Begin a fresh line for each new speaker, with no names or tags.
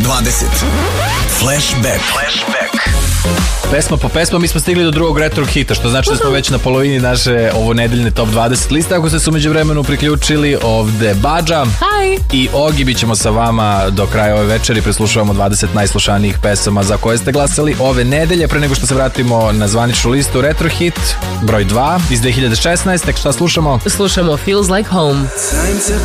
20. Flashback.
Pesma po pesma, mi smo stigli do drugog retro hita, što znači da smo već na polovini naše ovo nedeljne top 20 liste. Ako ste se umeđu vremenu priključili, ovde Badža i Ogi, bit ćemo sa vama do kraja ove večeri. Preslušavamo 20 najslušanijih pesama za koje ste glasali ove nedelje. Pre nego što se vratimo na zvaničnu listu, retro hit broj 2 iz 2016. Šta slušamo?
Slušamo Feels Like Home.